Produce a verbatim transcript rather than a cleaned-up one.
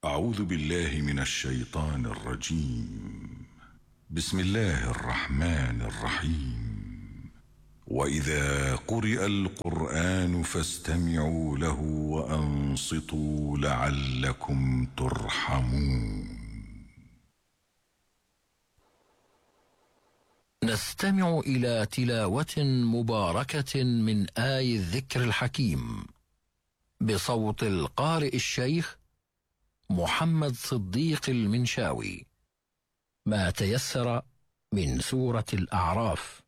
أعوذ بالله من الشيطان الرجيم. بسم الله الرحمن الرحيم. وإذا قرئ القرآن فاستمعوا له وأنصتوا لعلكم ترحمون. نستمع إلى تلاوة مباركة من آي الذكر الحكيم بصوت القارئ الشيخ محمد صديق المنشاوي، ما تيسر من سورة الأعراف.